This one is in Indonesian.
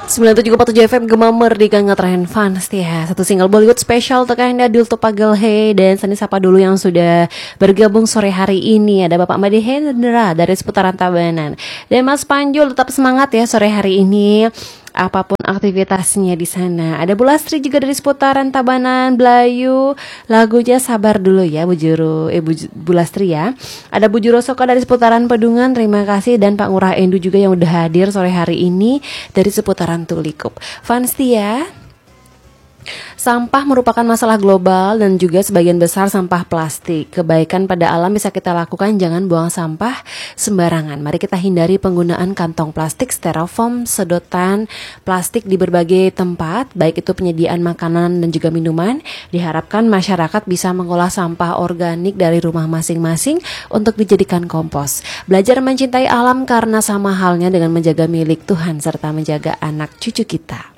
97,7 FM Gema Merdeka ngetren fans ya. Satu single Bollywood spesial untuk Anda Dulto Pagel Hey. Dan sani sapa dulu yang sudah bergabung sore hari ini. Ada Bapak Madehendra dari seputaran Tabanan. Dan Mas Panjul tetap semangat ya sore hari ini, apapun aktivitasnya di sana. Ada Bu Lastri juga dari seputaran Tabanan, Belayu. Lagunya sabar dulu ya Bu Lastri ya. Ada Bu Jurosoka dari seputaran Pedungan, terima kasih. Dan Pak Ngurah Endu juga yang udah hadir sore hari ini dari seputaran Tulikup. Fans ya, sampah merupakan masalah global dan juga sebagian besar sampah plastik. Kebaikan pada alam bisa kita lakukan, jangan buang sampah sembarangan. Mari kita hindari penggunaan kantong plastik, styrofoam, sedotan plastik di berbagai tempat, baik itu penyediaan makanan dan juga minuman. Diharapkan masyarakat bisa mengolah sampah organik dari rumah masing-masing untuk dijadikan kompos. Belajar mencintai alam karena sama halnya dengan menjaga milik Tuhan serta menjaga anak cucu kita.